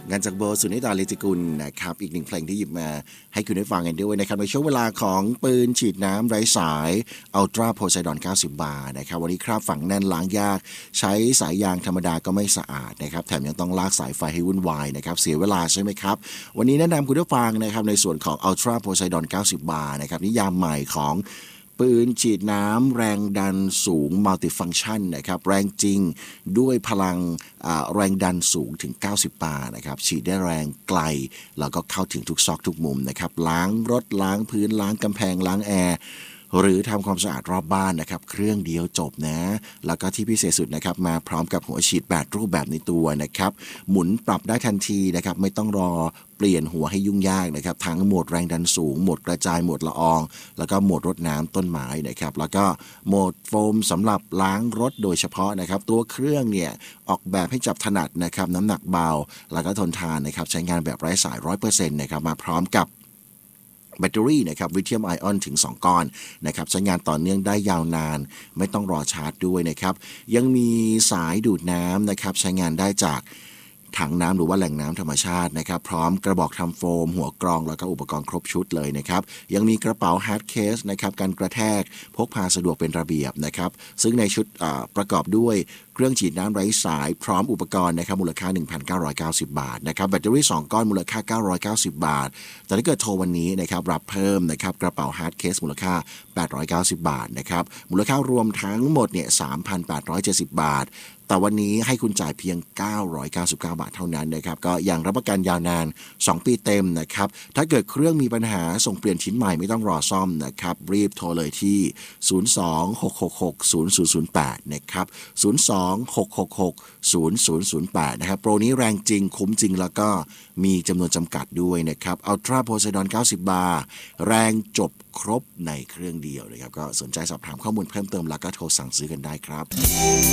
งานจากโบสุนิดาลิติกุลนะครับอีกหนึ่งเพลงที่หยิบมาให้คุณได้ฟังกันด้วยนะครับในช่วงเวลาของปืนฉีดน้ำไร้สายอัลตร้าโพไซดอน90 บาร์นะครับวันนี้คราบฝังแน่นล้างยากใช้สายยางธรรมดาก็ไม่สะอาดนะครับแถมยังต้องลากสายไฟให้วุ่นวายนะครับเสียเวลาใช่ไหมครับวันนี้แนะนำคุณผู้ฟังนะครับในส่วนของอัลตร้าโพไซดอน90 บาร์นะครับนิยามใหม่ของปืนฉีดน้ำแรงดันสูงมัลติฟังก์ชันนะครับแรงจริงด้วยพลังแรงดันสูงถึง90 บาร์นะครับฉีดได้แรงไกลแล้วก็เข้าถึงทุกซอกทุกมุมนะครับล้างรถล้างพื้นล้างกำแพงล้างแอร์หรือทำความสะอาดรอบบ้านนะครับเครื่องเดียวจบนะแล้วก็ที่พิเศษสุดนะครับมาพร้อมกับหัวฉีด8รูปแบบในตัวนะครับหมุนปรับได้ทันทีนะครับไม่ต้องรอเปลี่ยนหัวให้ยุ่งยากนะครับทั้งโหมดแรงดันสูงโหมดกระจายโหมดละอองแล้วก็โหมดรดน้ำต้นไม้นะครับแล้วก็โหมดโฟมสำหรับล้างรถโดยเฉพาะนะครับตัวเครื่องเนี่ยออกแบบให้จับถนัดนะครับน้ำหนักเบาแล้วก็ทนทานนะครับใช้งานแบบไร้สาย 100% นะครับมาพร้อมกับแบตเตอรี่นะครับลิเธียมไอออนถึง2ก้อนนะครับใช้งานต่อเนื่องได้ยาวนานไม่ต้องรอชาร์จด้วยนะครับยังมีสายดูดน้ำนะครับใช้งานได้จากถังน้ำหรือว่าแหล่งน้ำธรรมชาตินะครับพร้อมกระบอกทำโฟมหัวกรองแล้วก็อุปกรณ์ครบชุดเลยนะครับยังมีกระเป๋าฮาร์ดเคสนะครับการกระแทกพกพาสะดวกเป็นระเบียบนะครับซึ่งในชุดประกอบด้วยเครื่องฉีดน้ำไร้สายพร้อมอุปกรณ์นะครับมูลค่า 1,990 บาทนะครับแบตเตอรี่2ก้อนมูลค่า990 บาทแต่ถ้าเกิดโทรวันนี้นะครับรับเพิ่มนะครับกระเป๋าฮาร์ดเคสมูลค่า890 บาทนะครับมูลค่ารวมทั้งหมดเนี่ย 3,870 บาทแต่วันนี้ให้คุณจ่ายเพียง999 บาทเท่านั้นนะครับก็ยังรับประกันยาวนาน2 ปีเต็มนะครับถ้าเกิดเครื่องมีปัญหาส่งเปลี่ยนชิ้นใหม่ไม่ต้องรอซ่อมนะครับรีบโทรเลยที่02-666-0008นะครับ02-666-0008นะครับโปรนี้แรงจริงคุ้มจริงแล้วก็มีจำนวนจำกัดด้วยนะครับ Ultra Poseidon 90 บาร์แรงจบครบในเครื่องเดียวนะครับก็สนใจสอบถามข้อมูลเพิ่มเติมแล้วก็โทรสั่งซื้อกันได้ครับ